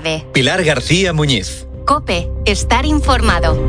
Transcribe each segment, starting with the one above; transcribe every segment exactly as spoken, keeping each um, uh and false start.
tarde. Pilar García Muñiz. COPE. Estar informado.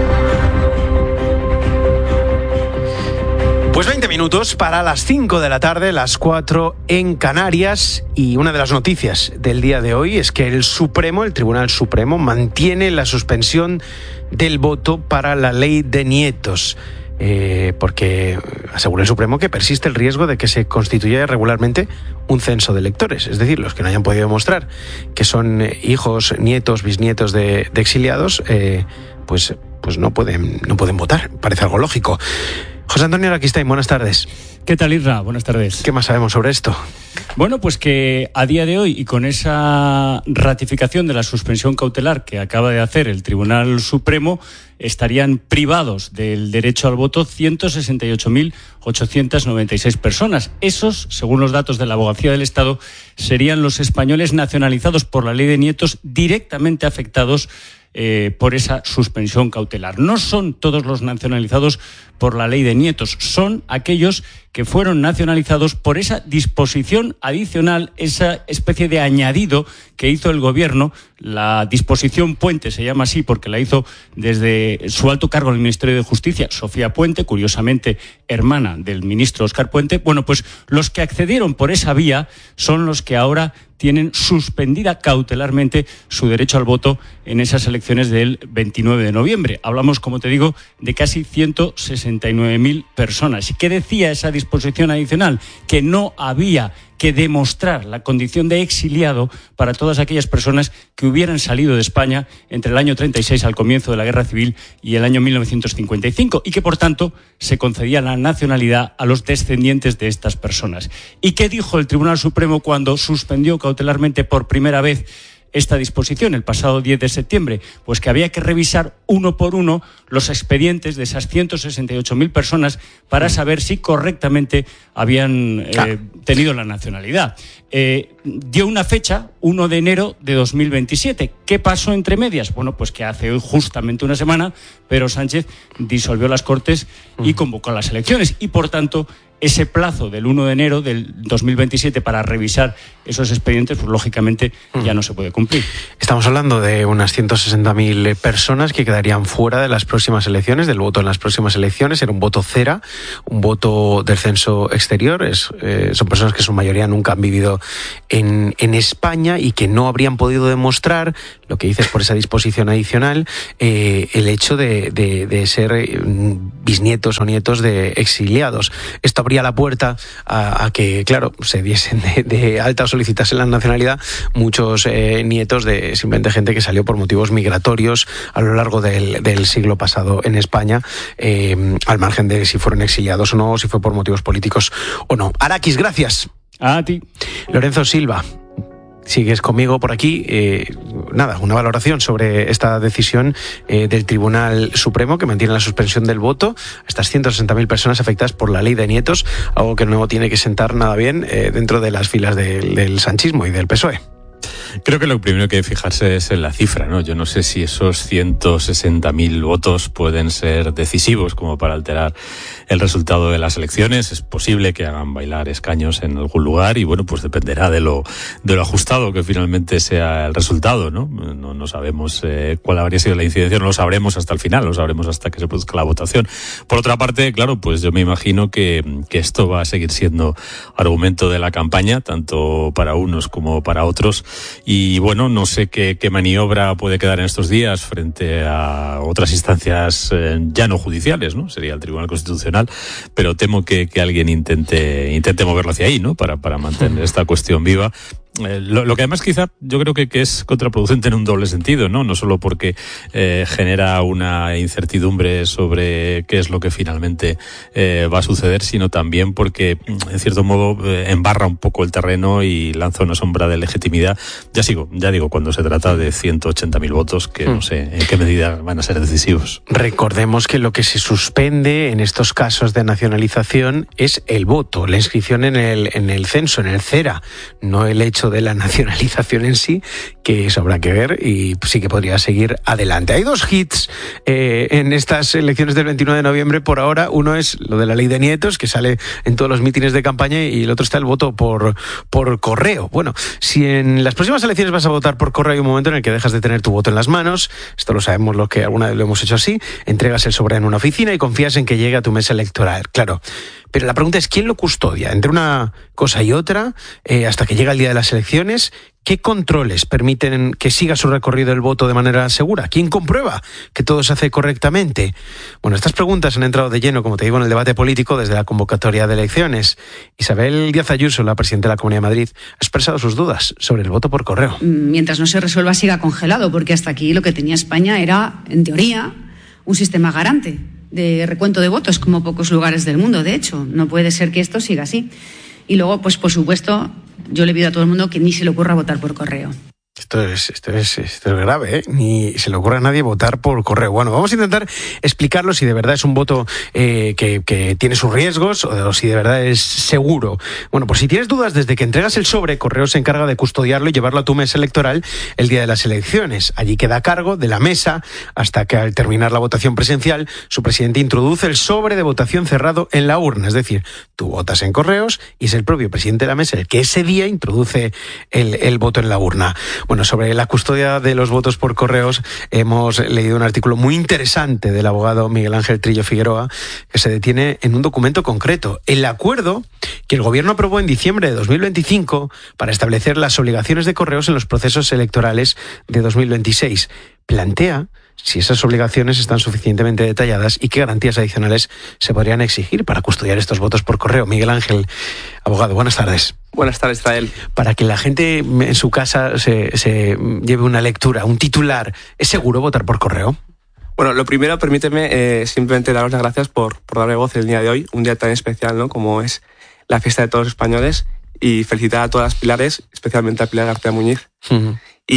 Pues veinte minutos para las cinco de la tarde, las cuatro en Canarias, y una de las noticias del día de hoy es que el Supremo, el Tribunal Supremo, mantiene la suspensión del voto para la ley de nietos. Eh, porque asegura el Supremo que persiste el riesgo de que se constituya irregularmente un censo de electores, es decir, los que no hayan podido demostrar que son hijos, nietos, bisnietos de, de exiliados, eh, pues, pues no pueden, no pueden votar. Parece algo lógico. José Antonio Araquistain, buenas tardes. ¿Qué tal, Isra? Buenas tardes. ¿Qué más sabemos sobre esto? Bueno, pues que a día de hoy, y con esa ratificación de la suspensión cautelar que acaba de hacer el Tribunal Supremo, estarían privados del derecho al voto ciento sesenta y ocho mil ochocientas noventa y seis personas. Esos, según los datos de la Abogacía del Estado, serían los españoles nacionalizados por la ley de nietos directamente afectados Eh, por esa suspensión cautelar. No son todos los nacionalizados por la ley de nietos, son aquellos que fueron nacionalizados por esa disposición adicional, esa especie de añadido que hizo el gobierno. La disposición Puente se llama así porque la hizo desde su alto cargo en el Ministerio de Justicia, Sofía Puente, curiosamente hermana del ministro Óscar Puente. Bueno, pues los que accedieron por esa vía son los que ahora tienen suspendida cautelarmente su derecho al voto en esas elecciones del veintinueve de noviembre. Hablamos, como te digo, de casi ciento sesenta y nueve mil personas. ¿Y qué decía esa disposición adicional? Que no había que demostrar la condición de exiliado para todas aquellas personas que hubieran salido de España entre el año treinta y seis, al comienzo de la Guerra Civil, y el año mil novecientos cincuenta y cinco, y que, por tanto, se concedía la nacionalidad a los descendientes de estas personas. ¿Y qué dijo el Tribunal Supremo cuando suspendió cautelarmente por primera vez esta disposición el pasado diez de septiembre? Pues que había que revisar uno por uno los expedientes de esas ciento sesenta y ocho mil personas para saber si correctamente habían eh, ah. tenido la nacionalidad. Eh, dio una fecha, uno de enero de dos mil veintisiete. ¿Qué pasó entre medias? Bueno, pues que hace hoy justamente una semana Pedro Sánchez disolvió las Cortes y convocó las elecciones, y por tanto ese plazo del uno de enero del dos mil veintisiete para revisar esos expedientes, pues lógicamente ya no se puede cumplir. Estamos hablando de unas ciento sesenta mil personas que quedarían fuera de las próximas elecciones, del voto en las próximas elecciones. Era un voto cera, un voto del censo exterior. Es, eh, son personas que en su mayoría nunca han vivido en, en España y que no habrían podido demostrar, lo que dices por esa disposición adicional, eh, el hecho de, de, de ser bisnietos o nietos de exiliados. Esto abría la puerta a, a que, claro, se diesen de, de alta o solicitasen la nacionalidad muchos eh, nietos de simplemente gente que salió por motivos migratorios a lo largo del, del siglo pasado en España, eh, al margen de si fueron exiliados o no, o si fue por motivos políticos o no. Araquis, gracias. A ti. Lorenzo Silva, sigues conmigo por aquí. Eh, nada, una valoración sobre esta decisión eh, del Tribunal Supremo, que mantiene la suspensión del voto a estas ciento sesenta mil personas afectadas por la ley de nietos, algo que no tiene que sentar nada bien eh, dentro de las filas del, del sanchismo y del P S O E. Creo que lo primero que hay que fijarse es en la cifra, ¿no? Yo no sé si esos ciento sesenta mil votos pueden ser decisivos como para alterar el resultado de las elecciones. Es posible que hagan bailar escaños en algún lugar y, bueno, pues dependerá de lo de lo ajustado que finalmente sea el resultado, ¿no? No, no sabemos eh, cuál habría sido la incidencia, no lo sabremos hasta el final, lo sabremos hasta que se produzca la votación. Por otra parte, claro, pues yo me imagino que, que esto va a seguir siendo argumento de la campaña, tanto para unos como para otros. Y bueno, no sé qué, qué maniobra puede quedar en estos días frente a otras instancias eh, ya no judiciales, ¿no? Sería el Tribunal Constitucional, pero temo que, que alguien intente, intente moverlo hacia ahí, ¿no? Para, para mantener esta cuestión viva. Eh, lo, lo que además quizá yo creo que, que es contraproducente en un doble sentido, ¿no? No solo porque eh, genera una incertidumbre sobre qué es lo que finalmente eh, va a suceder, sino también porque, en cierto modo, eh, embarra un poco el terreno y lanza una sombra de legitimidad. Ya sigo, ya digo, cuando se trata de ciento ochenta mil votos, que no sé en qué medida van a ser decisivos. Recordemos que lo que se suspende en estos casos de nacionalización es el voto, la inscripción en el, en el censo, en el CERA, no el hecho hecho de la nacionalización en sí, que eso habrá que ver y sí que podría seguir adelante. Hay dos hits eh, en estas elecciones del veintinueve de noviembre por ahora. Uno es lo de la ley de nietos, que sale en todos los mítines de campaña, y el otro está el voto por, por correo. Bueno, si en las próximas elecciones vas a votar por correo, hay un momento en el que dejas de tener tu voto en las manos. Esto lo sabemos los que alguna vez lo hemos hecho así. Entregas el sobre en una oficina y confías en que llegue a tu mesa electoral. Claro. Pero la pregunta es, ¿quién lo custodia? Entre una cosa y otra, eh, hasta que llega el día de las elecciones, ¿qué controles permiten que siga su recorrido el voto de manera segura? ¿Quién comprueba que todo se hace correctamente? Bueno, estas preguntas han entrado de lleno, como te digo, en el debate político desde la convocatoria de elecciones. Isabel Díaz Ayuso, la presidenta de la Comunidad de Madrid, ha expresado sus dudas sobre el voto por correo. Mientras no se resuelva, siga congelado, porque hasta aquí lo que tenía España era, en teoría, un sistema garante de recuento de votos, como pocos lugares del mundo, de hecho. No puede ser que esto siga así. Y luego, pues por supuesto, yo le pido a todo el mundo que ni se le ocurra votar por correo. Esto es, esto es, esto es grave, ¿eh? Ni se le ocurre a nadie votar por correo. Bueno, vamos a intentar explicarlo si de verdad es un voto eh, que, que tiene sus riesgos o, o si de verdad es seguro. Bueno, pues si tienes dudas, desde que entregas el sobre, Correo se encarga de custodiarlo y llevarlo a tu mesa electoral el día de las elecciones. Allí queda a cargo de la mesa hasta que, al terminar la votación presencial, su presidente introduce el sobre de votación cerrado en la urna. Es decir, tú votas en Correos y es el propio presidente de la mesa el que ese día introduce el, el voto en la urna. Bueno, sobre la custodia de los votos por correos hemos leído un artículo muy interesante del abogado Miguel Ángel Trillo Figueroa, que se detiene en un documento concreto, el acuerdo que el Gobierno aprobó en diciembre de dos mil veinticinco para establecer las obligaciones de correos en los procesos electorales de dos mil veintiséis. Plantea si esas obligaciones están suficientemente detalladas y qué garantías adicionales se podrían exigir para custodiar estos votos por correo. Miguel Ángel, abogado, buenas tardes. Buenas tardes, Israel. Para que la gente en su casa se, se lleve una lectura, un titular, ¿es seguro votar por correo? Bueno, lo primero, permíteme eh, simplemente daros las gracias por, por darme voz el día de hoy, un día tan especial, ¿no?, como es la fiesta de todos los españoles, y felicitar a todas las Pilares, especialmente a Pilar García Muñiz. Uh-huh.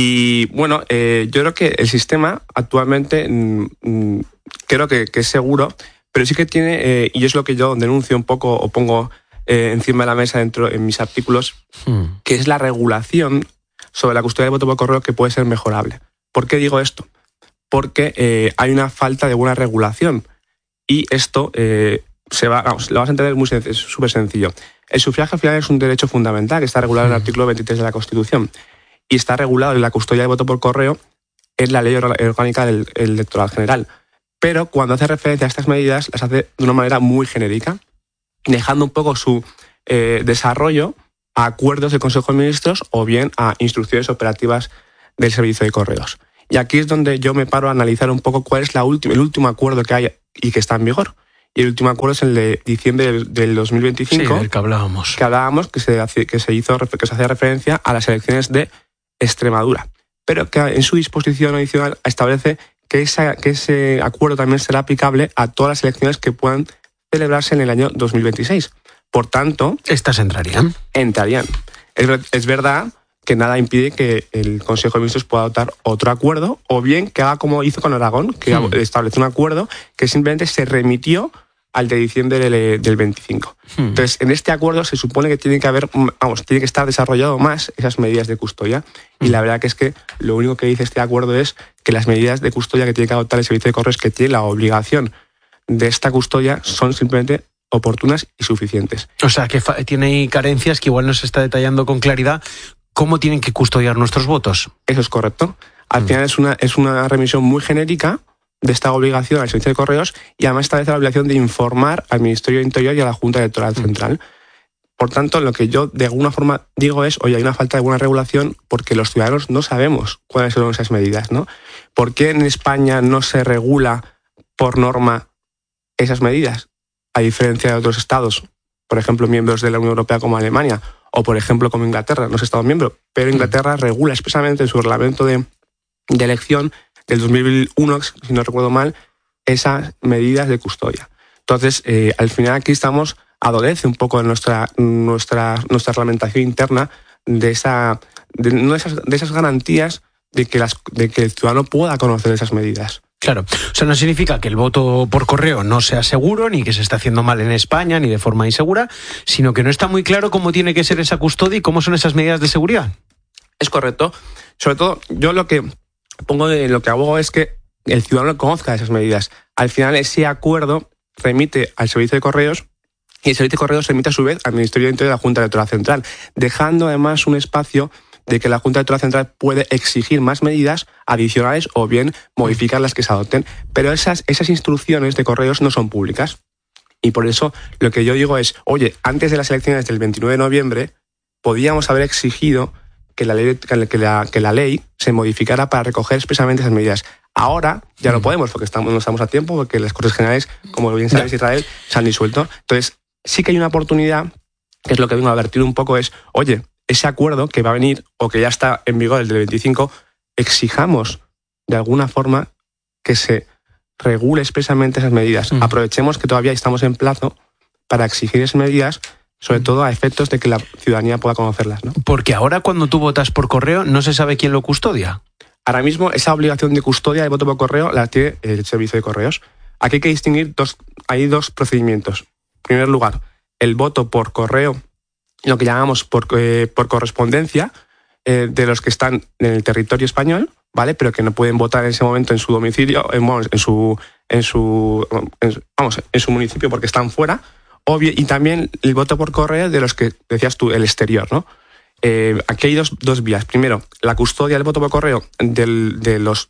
Y bueno, eh, yo creo que el sistema actualmente mmm, creo que, que es seguro, pero sí que tiene, eh, y es lo que yo denuncio un poco o pongo eh, encima de la mesa dentro en mis artículos, uh-huh, que es la regulación sobre la custodia del voto por correo, que puede ser mejorable. ¿Por qué digo esto? Porque eh, hay una falta de buena regulación, y esto eh, se va, vamos, lo vas a entender muy es súper sencillo. El sufragio al final es un derecho fundamental que está regulado en el artículo veintitrés de la Constitución, y está regulado en la custodia del voto por correo en la Ley Orgánica del Electoral General. Pero cuando hace referencia a estas medidas, las hace de una manera muy genérica, dejando un poco su eh, desarrollo a acuerdos del Consejo de Ministros o bien a instrucciones operativas del Servicio de Correos. Y aquí es donde yo me paro a analizar un poco cuál es la última, el último acuerdo que hay y que está en vigor. Y el último acuerdo es el de diciembre del, del dos mil veinticinco. Sí, del que hablábamos. Que hablábamos, que se, que se hizo, que se hacía referencia a las elecciones de Extremadura. Pero que en su disposición adicional establece que, esa, que ese acuerdo también será aplicable a todas las elecciones que puedan celebrarse en el año dos mil veintiséis. Por tanto... ¿Estas entrarían? Entrarían. Es, es verdad que nada impide que el Consejo de Ministros pueda adoptar otro acuerdo, o bien que haga como hizo con Aragón, que hmm. estableció un acuerdo que simplemente se remitió al de diciembre del, del veinticinco. Hmm. Entonces, en este acuerdo se supone que tiene que haber, vamos, tiene que estar desarrollado más esas medidas de custodia, hmm. y la verdad que es que lo único que dice este acuerdo es que las medidas de custodia que tiene que adoptar el Servicio de Correos, que tiene la obligación de esta custodia, son simplemente oportunas y suficientes. O sea, que fa- tiene carencias que igual no se está detallando con claridad. ¿Cómo tienen que custodiar nuestros votos? Eso es correcto. Al mm. final es una, es una remisión muy genérica de esta obligación al Servicio de Correos, y además establece la obligación de informar al Ministerio de Interior y a la Junta Electoral Central. Mm. Por tanto, lo que yo de alguna forma digo es, oye, hay una falta de buena regulación porque los ciudadanos no sabemos cuáles son esas medidas, ¿no? ¿Por qué en España no se regula por norma esas medidas? A diferencia de otros estados, por ejemplo, miembros de la Unión Europea como Alemania, o por ejemplo como Inglaterra, no es Estado miembro, pero Inglaterra regula expresamente en su reglamento de, de elección del dos mil uno, si no recuerdo mal, esas medidas de custodia. Entonces, eh, al final aquí estamos, adolece un poco de nuestra, nuestra, nuestra reglamentación interna de, esa, de, no de, esas, de esas garantías de que, las, de que el ciudadano pueda conocer esas medidas. Claro, o sea, no significa que el voto por correo no sea seguro, ni que se está haciendo mal en España, ni de forma insegura, sino que no está muy claro cómo tiene que ser esa custodia y cómo son esas medidas de seguridad. Es correcto. Sobre todo, yo lo que pongo de lo que abogo es que el ciudadano conozca esas medidas. Al final, ese acuerdo remite al Servicio de Correos y el Servicio de Correos remite a su vez al Ministerio de Interior de la Junta Electoral Central, dejando además un espacio de que la Junta Electoral Central puede exigir más medidas adicionales o bien modificar las que se adopten. Pero esas, esas instrucciones de correos no son públicas. Y por eso lo que yo digo es, oye, antes de las elecciones del veintinueve de noviembre, podíamos haber exigido que la ley, que la, que la ley se modificara para recoger expresamente esas medidas. Ahora ya no podemos, porque estamos, no estamos a tiempo, porque las Cortes Generales, como bien sabéis, Israel, se han disuelto. Entonces, sí que hay una oportunidad, que es lo que vengo a advertir un poco, es, oye, ese acuerdo que va a venir o que ya está en vigor el del veinticinco, exijamos de alguna forma que se regule expresamente esas medidas. Mm. Aprovechemos que todavía estamos en plazo para exigir esas medidas, sobre todo a efectos de que la ciudadanía pueda conocerlas, ¿no? Porque ahora cuando tú votas por correo no se sabe quién lo custodia. Ahora mismo esa obligación de custodia de voto por correo la tiene el Servicio de Correos. Aquí hay que distinguir dos, hay dos procedimientos. En primer lugar, el voto por correo, lo que llamamos por, eh, por correspondencia, eh, de los que están en el territorio español, ¿vale? Pero que no pueden votar en ese momento en su domicilio, en, en su, en su, en, vamos, en su municipio porque están fuera. Obvio, y también el voto por correo de los que decías tú, el exterior, ¿no? Eh, aquí hay dos, dos vías. Primero, la custodia del voto por correo del, de los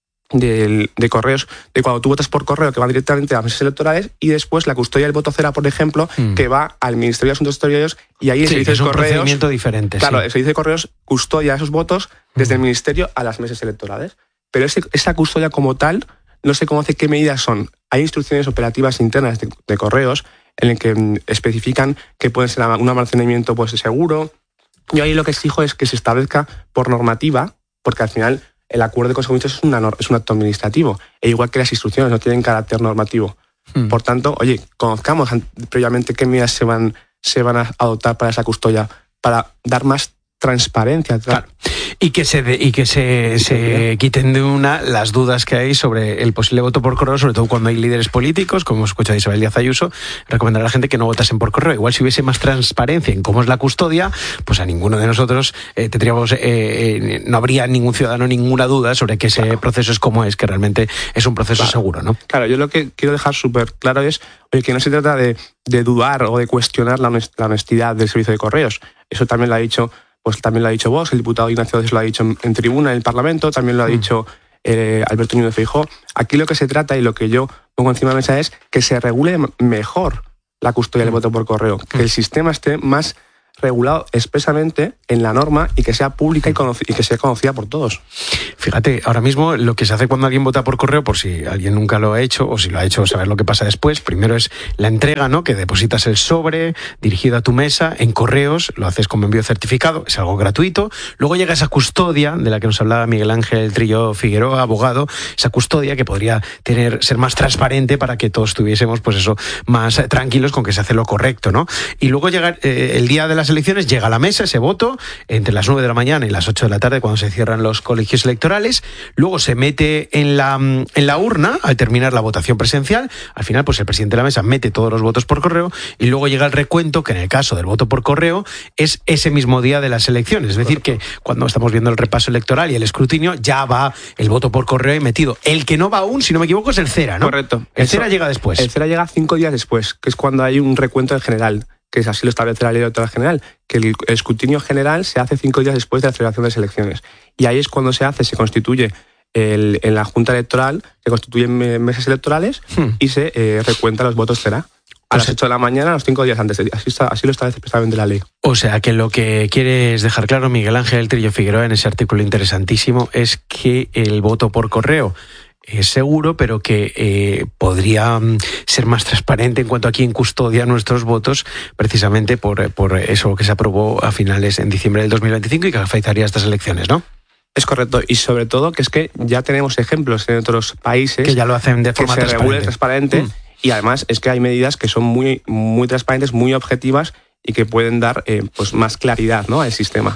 de, de correos, de cuando tú votas por correo, que va directamente a las mesas electorales, y después la custodia del voto cera, por ejemplo, mm. que va al Ministerio de Asuntos Exteriores, y ahí el sí, Servicio es de un Correos... procedimiento diferente. Claro, sí. el Servicio de Correos custodia esos votos desde mm. el Ministerio a las mesas electorales. Pero ese, esa custodia como tal, no se conoce qué medidas son. Hay instrucciones operativas internas de, de correos en el que especifican que puede ser un almacenamiento pues, seguro. Yo ahí lo que exijo es que se establezca por normativa, porque al final el acuerdo de consecuencias es, una, es un acto administrativo, e igual que las instrucciones no tienen carácter normativo. Hmm. Por tanto, oye, conozcamos previamente qué medidas se van, se van a adoptar para esa custodia, para dar más transparencia. Claro. Y que se de, y que se, se quiten de una las dudas que hay sobre el posible voto por correo, sobre todo cuando hay líderes políticos, como hemos escuchado a Isabel Díaz Ayuso, recomendar a la gente que no votasen por correo. Igual si hubiese más transparencia en cómo es la custodia, pues a ninguno de nosotros eh, tendríamos, eh, eh, no habría ningún ciudadano ninguna duda sobre que ese claro. proceso es como es, que realmente es un proceso claro. seguro, ¿no? Claro, yo lo que quiero dejar súper claro es oye, que no se trata de, de dudar o de cuestionar la honestidad del Servicio de Correos. Eso también lo ha dicho Pues también lo ha dicho vos, el diputado Ignacio Díaz lo ha dicho en, en tribuna en el Parlamento, también lo ha mm. dicho eh, Alberto Núñez Feijóo. Aquí lo que se trata y lo que yo pongo encima de la mesa es que se regule mejor la custodia mm. del voto por correo, que mm. el sistema esté más regulado expresamente en la norma y que sea pública y, conoc- y que sea conocida por todos. Fíjate, ahora mismo lo que se hace cuando alguien vota por correo, por si alguien nunca lo ha hecho o si lo ha hecho, saber lo que pasa después, primero es la entrega, ¿no? Que depositas el sobre dirigido a tu mesa en correos, lo haces como envío certificado, es algo gratuito. Luego llega esa custodia de la que nos hablaba Miguel Ángel Trillo Figueroa, abogado, esa custodia que podría tener ser más transparente para que todos estuviésemos, pues eso, más tranquilos con que se hace lo correcto, ¿no? Y luego llega eh, el día de la elecciones, llega a la mesa ese voto entre las nueve de la mañana y las ocho de la tarde cuando se cierran los colegios electorales, luego se mete en la, en la urna al terminar la votación presencial, al final pues el presidente de la mesa mete todos los votos por correo y luego llega el recuento que en el caso del voto por correo es ese mismo día de las elecciones, es decir que cuando estamos viendo el repaso electoral y el escrutinio ya va el voto por correo metido. El que no va aún, si no me equivoco, es el cera, ¿no? Correcto. El cera llega después. El cera llega cinco días después, que es cuando hay un recuento en general, que es así lo establece la ley electoral general, que el escrutinio general se hace cinco días después de la celebración de las elecciones. Y ahí es cuando se hace, se constituye el, en la Junta Electoral, se constituyen mesas electorales hmm. y se eh, recuentan los votos cera. A o las sea, ocho de la mañana, a los cinco días antes. De, así, está, así lo establece precisamente la ley. O sea, que lo que quieres dejar claro, Miguel Ángel Trillo Figueroa, en ese artículo interesantísimo, es que el voto por correo es seguro, pero que eh, podría ser más transparente en cuanto a quién custodia nuestros votos, precisamente por, por eso que se aprobó a finales en diciembre del dos mil veinticinco y que afectaría a estas elecciones, ¿no? Es correcto, y sobre todo que es que ya tenemos ejemplos en otros países que ya lo hacen de forma que se transparente. regule transparente mm. y además es que hay medidas que son muy, muy transparentes, muy objetivas y que pueden dar eh, pues más claridad, ¿no?, al sistema.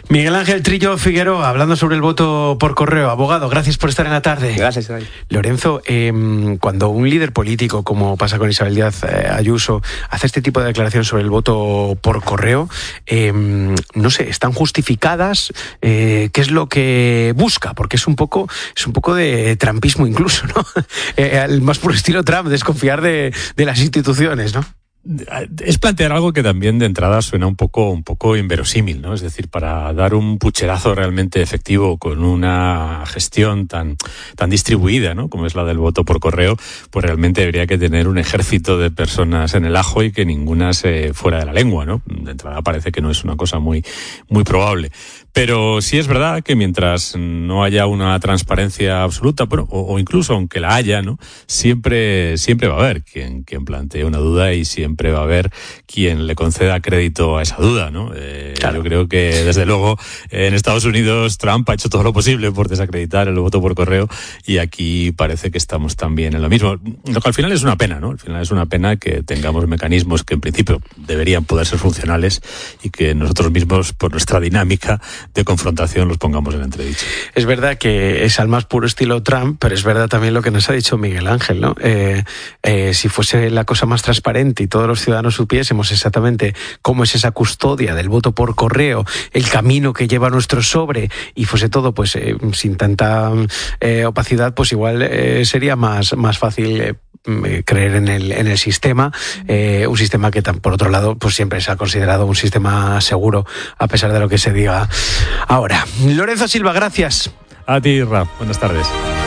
Miguel Ángel Trillo Figueroa, hablando sobre el voto por correo. Abogado, gracias por estar en la tarde. Gracias, Isabel. Lorenzo, eh, cuando un líder político, como pasa con Isabel Díaz eh, Ayuso, hace este tipo de declaraciones sobre el voto por correo, eh, no sé, ¿están justificadas? Eh, ¿Qué es lo que busca? Porque es un poco, es un poco de trampismo incluso, ¿no? eh, el más puro estilo Trump, desconfiar de, de las instituciones, ¿no? Es plantear algo que también de entrada suena un poco, un poco inverosímil, ¿no? Es decir, para dar un pucherazo realmente efectivo con una gestión tan, tan distribuida, ¿no? Como es la del voto por correo, pues realmente habría que tener un ejército de personas en el ajo y que ninguna se fuera de la lengua, ¿no? De entrada parece que no es una cosa muy, muy probable. Pero sí es verdad que mientras no haya una transparencia absoluta, bueno, o, o incluso aunque la haya, ¿no? Siempre, siempre va a haber quien, quien plantee una duda y siempre va a haber quien le conceda crédito a esa duda, ¿no? Eh, claro. Yo creo que, desde luego, en Estados Unidos Trump ha hecho todo lo posible por desacreditar el voto por correo y aquí parece que estamos también en lo mismo. Lo que al final es una pena, ¿no? Al final es una pena que tengamos mecanismos que en principio deberían poder ser funcionales y que nosotros mismos, por nuestra dinámica de confrontación, los pongamos en entredicho. Es verdad que es al más puro estilo Trump, pero es verdad también lo que nos ha dicho Miguel Ángel, ¿no? Eh, eh, si fuese la cosa más transparente y todos los ciudadanos supiésemos exactamente cómo es esa custodia del voto por correo, el camino que lleva nuestro sobre y fuese todo pues eh, sin tanta eh, opacidad, pues igual eh, sería más, más fácil eh, creer en el, en el sistema, eh, un sistema que por otro lado pues siempre se ha considerado un sistema seguro a pesar de lo que se diga ahora. Lorenzo Silva, gracias. A ti, Ra. Buenas tardes.